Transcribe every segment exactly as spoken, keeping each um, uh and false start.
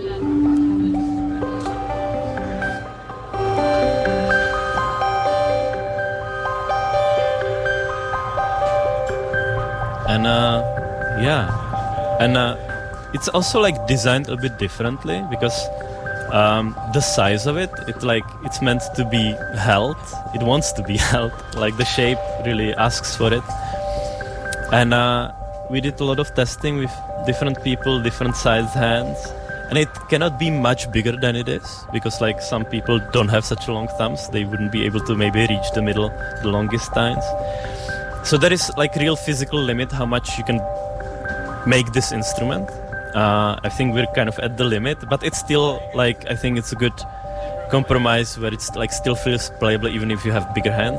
And uh, yeah, and uh, it's also like designed a bit differently because um, the size of it, it like it's meant to be held. It wants to be held. Like the shape really asks for it. And uh, we did a lot of testing with different people, different sized hands. And it cannot be much bigger than it is because like some people don't have such long thumbs. They wouldn't be able to maybe reach the middle, the longest tines. So there is like real physical limit how much you can make this instrument. Uh, I think we're kind of at the limit, but it's still like, I think it's a good compromise where it's like still feels playable even if you have bigger hands.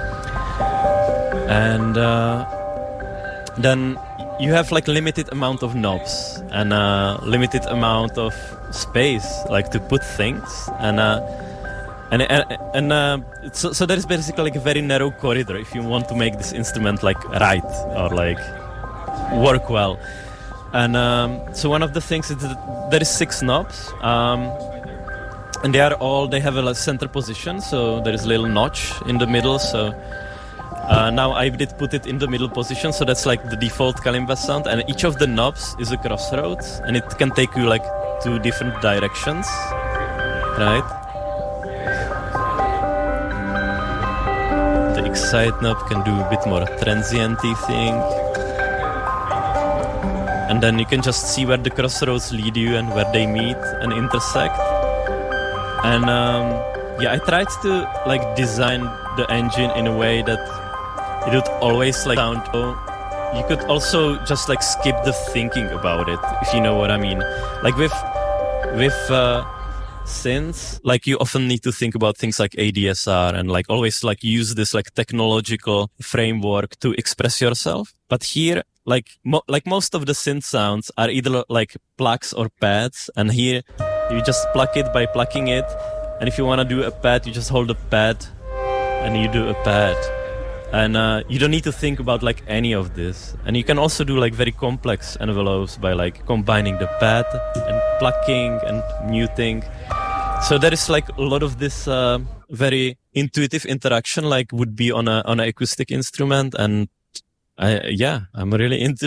And uh, then you have like limited amount of knobs and a limited amount of space like to put things. And uh, and and, and uh, so, so there is basically like a very narrow corridor if you want to make this instrument like right or like work well. And um, so one of the things is that there is six knobs, um, and they are all, they have a center position, so there is a little notch in the middle. So uh, now I did put it in the middle position, so that's like the default kalimba sound. And each of the knobs is a crossroads, and it can take you like two different directions, right? The excite knob can do a bit more transient-y thing. And then you can just see where the crossroads lead you and where they meet and intersect. And um, yeah, I tried to like design the engine in a way that it would always like sound. You could also just like skip the thinking about it, if you know what I mean. Like with with uh, synths, like you often need to think about things like A D S R and like always like use this like technological framework to express yourself. But here, like mo- like most of the synth sounds are either like plugs or pads, and here you just pluck it by plucking it, and if you want to do a pad, you just hold a pad and you do a pad, and uh, you don't need to think about like any of this. And you can also do like very complex envelopes by like combining the pad and plucking and muting. So there is like a lot of this uh, very intuitive interaction like would be on a on an acoustic instrument. And I, yeah, I'm really into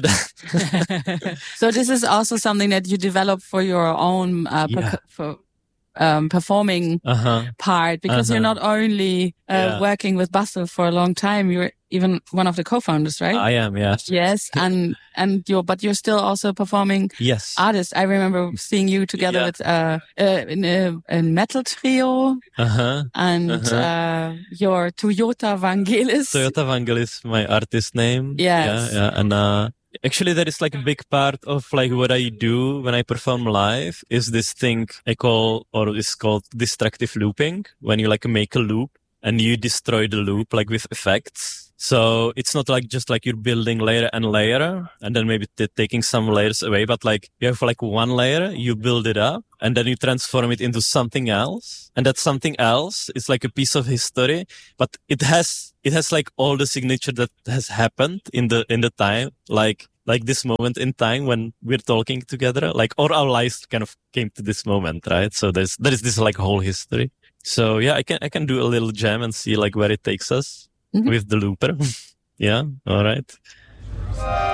that. So this is also something that you develop for your own uh, yeah. per- for, um, performing uh-huh. part, because uh-huh. you're not only uh, yeah. working with Basso for a long time, you're even one of the co-founders, right? I am, yes. Yes, and and you're but you're still also performing yes. artists. I remember seeing you together yeah. with uh, uh in a, a metal trio, uh-huh. and uh-huh. uh your Toyota Vangelis. Toyota Vangelis, my artist name. Yes. Yeah, yeah, and uh actually that is like a big part of like what I do when I perform live is this thing I call, or it's called destructive looping, when you like make a loop and you destroy the loop like with effects. So it's not like just like you're building layer and layer and then maybe t- taking some layers away, but like you have like one layer, you build it up and then you transform it into something else. And that something else is like a piece of history, but it has, it has like all the signature that has happened in the, in the time, like, like this moment in time when we're talking together, like all our lives kind of came to this moment, right? So there's, there is this like whole history. So yeah, I can, I can do a little jam and see like where it takes us. Mm-hmm. With the looper. Yeah, all right.